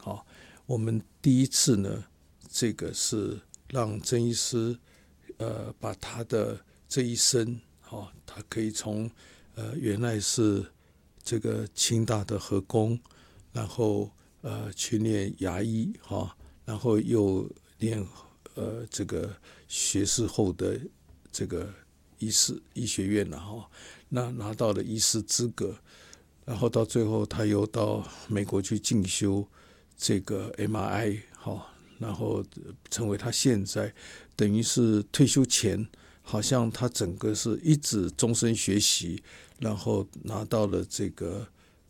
我们第一次呢，这个是让曾医师把他的这一生，他可以从原来是这个清大的核工，然后去念牙医，然后又念这个学士后的这个医学院那拿到了医师资格，然后到最后他又到美国去进修这个 MRI， 然后成为他现在等于是退休前，好像他整个是一直终身学习，然后拿到了这个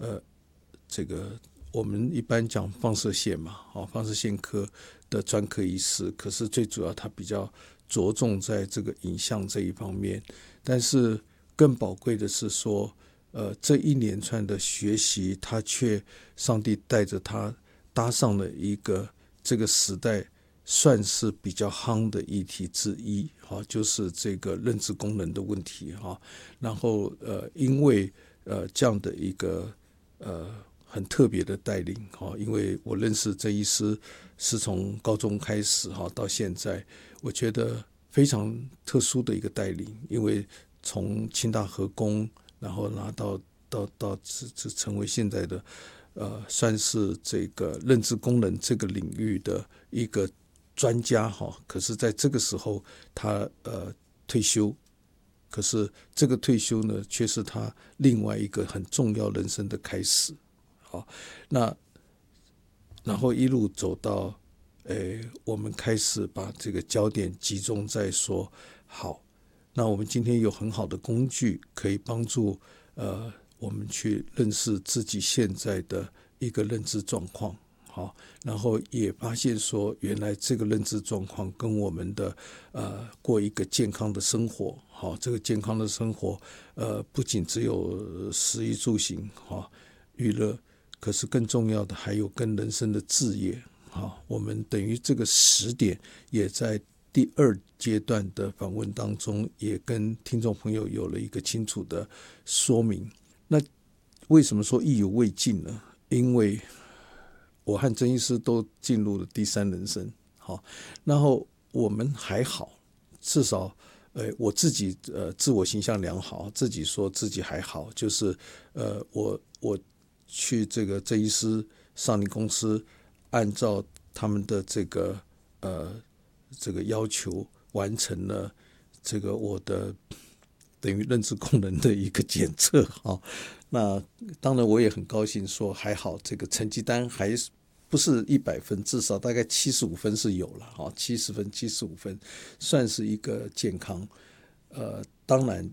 我们一般讲放射线嘛，放射线科的专科医师，可是最主要他比较着重在这个影像这一方面，但是更宝贵的是说，这一连串的学习，他却上帝带着他搭上了一个这个时代算是比较夯的议题之一，就是这个认知功能的问题，然后因为这样的一个很特别的带领，因为我认识曾医师是从高中开始到现在，我觉得非常特殊的一个带领，因为从清大核工，然后拿到成为现在的算是这个认知功能这个领域的一个专家，可是在这个时候他退休，可是这个退休呢，却是他另外一个很重要人生的开始。那然后一路走到我们开始把这个焦点集中在说，好，那我们今天有很好的工具可以帮助我们去认识自己现在的一个认知状况，然后也发现说，原来这个认知状况跟我们的过一个健康的生活，这个健康的生活不仅只有食衣住行娱乐，可是更重要的还有跟人生的志业。我们等于这个10点也在第2阶段的访问当中，也跟听众朋友有了一个清楚的说明。那为什么说意犹未尽呢？因为我和曾医师都进入了第3人生，然后我们还好，至少我自己自我形象良好，自己说自己还好，就是我去这个曾医师上理公司，按照他们的这个要求完成了这个我的等于认知功能的一个检测。那当然我也很高兴说还好，这个成绩单还不是100分，至少大概75分是有了，70分75分算是一个健康。当然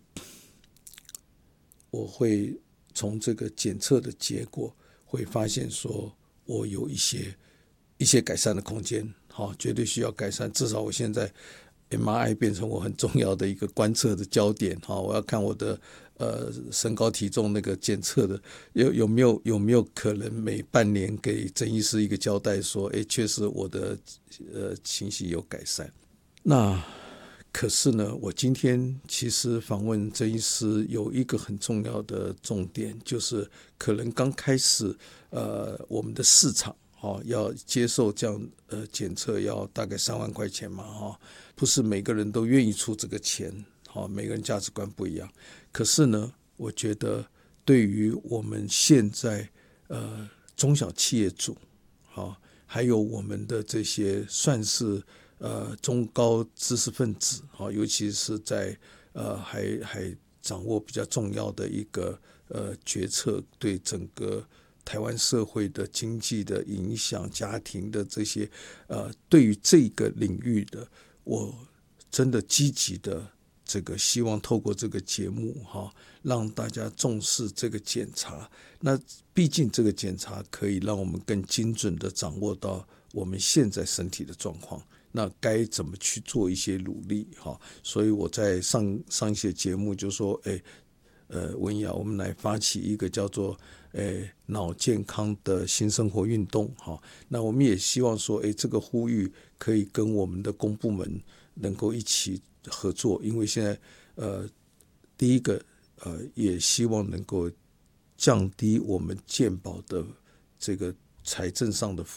我会从这个检测的结果会发现说我有一些改善的空间，绝对需要改善。至少我现在 MRI 变成我很重要的一个观测的焦点，我要看我的身高体重那个检测的有没有可能每半年给曾医师一个交代说，确实我的情形有改善。那可是呢，我今天其实访问曾医师有一个很重要的重点，就是可能刚开始我们的市场要接受这样检测要大概3万块钱嘛，不是每个人都愿意出这个钱，每个人价值观不一样。可是呢，我觉得对于我们现在中小企业主，还有我们的这些算是中高知识分子，尤其是在还掌握比较重要的一个决策，对整个台湾社会的经济的影响，家庭的这些对于这个领域的，我真的积极的这个希望透过这个节目让大家重视这个检查。那毕竟这个检查可以让我们更精准的掌握到我们现在身体的状况，那该怎么去做一些努力。所以我在上一些节目就说文雅，我们来发起一个叫做脑健康的新生活运动。那我们也希望说这个呼吁可以跟我们的公部门能够一起合作，因为现在第一个也希望能够降低我们健保的这个财政上的负